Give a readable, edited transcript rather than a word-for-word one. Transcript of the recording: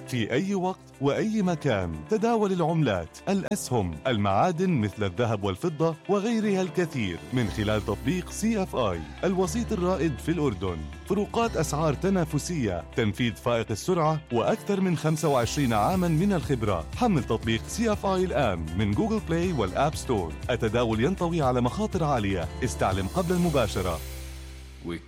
في أي وقت وأي مكان. تداول العملات، الأسهم، المعادن مثل الذهب والفضة وغيرها الكثير من خلال تطبيق CFI الوسيط الرائد في الأردن. فروقات أسعار تنافسية، تنفيذ فائق السرعة، وأكثر من 25 عاما من الخبرة. حمل تطبيق CFI الآن من جوجل بلاي والآب ستور. التداول ينطوي على مخاطر عالية، استعلم قبل المباشرة.